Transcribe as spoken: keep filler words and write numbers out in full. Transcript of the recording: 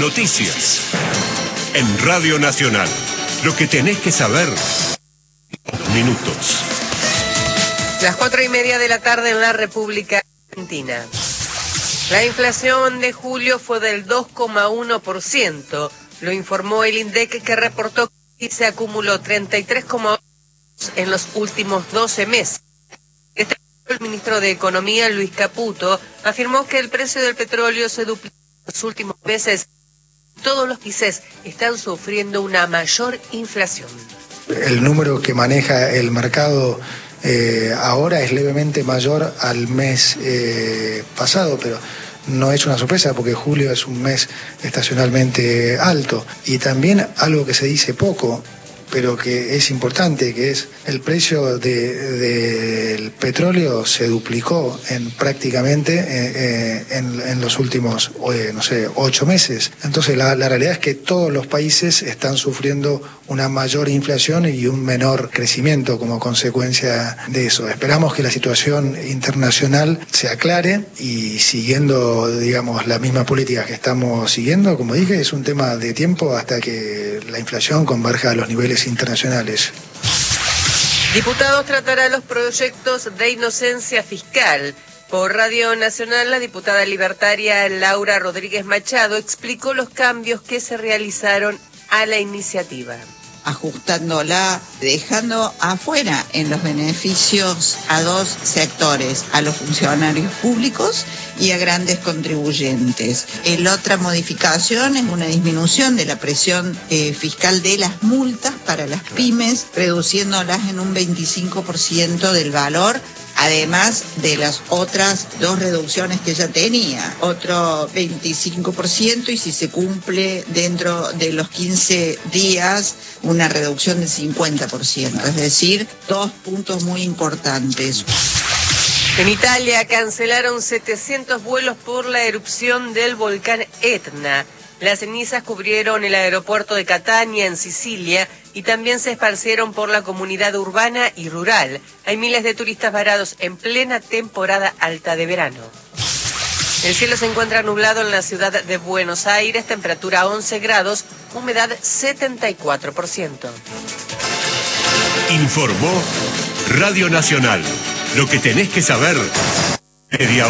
Noticias. En Radio Nacional. Lo que tenés que saber. Minutos. Las cuatro y media de la tarde en la República Argentina. La inflación de julio fue del dos coma uno por ciento. Lo informó el INDEC, que reportó que se acumuló treinta y tres coma ocho por ciento en los últimos doce meses. Este el ministro de Economía, Luis Caputo, afirmó que el precio del petróleo se duplicó en los últimos meses. Todos los países están sufriendo una mayor inflación. El número que maneja el mercado eh, ahora es levemente mayor al mes eh, pasado, pero no es una sorpresa porque julio es un mes estacionalmente alto. Y también algo que se dice poco, pero que es importante, que es el precio de, del petróleo se duplicó en prácticamente eh, en, en los últimos, eh, no sé, ocho meses. Entonces la, la realidad es que todos los países están sufriendo una mayor inflación y un menor crecimiento como consecuencia de eso. Esperamos que la situación internacional se aclare y siguiendo, digamos, la misma política que estamos siguiendo, como dije, es un tema de tiempo hasta que la inflación converja a los niveles internacionales. Diputados tratará los proyectos de inocencia fiscal. Por Radio Nacional, la diputada libertaria Laura Rodríguez Machado explicó los cambios que se realizaron a la iniciativa. Ajustándola, dejando afuera en los beneficios a dos sectores, a los funcionarios públicos y a grandes contribuyentes. La otra modificación es una disminución de la presión eh, fiscal de las multas para las pymes, reduciéndolas en un veinticinco por ciento del valor, además de las otras dos reducciones que ya tenía, otro veinticinco por ciento y si se cumple dentro de los quince días, una reducción del cincuenta por ciento, es decir, dos puntos muy importantes. En Italia cancelaron setecientos vuelos por la erupción del volcán Etna. Las cenizas cubrieron el aeropuerto de Catania, en Sicilia, y también se esparcieron por la comunidad urbana y rural. Hay miles de turistas varados en plena temporada alta de verano. El cielo se encuentra nublado en la ciudad de Buenos Aires, temperatura once grados, humedad setenta y cuatro por ciento. Informó Radio Nacional. Lo que tenés que saber. Media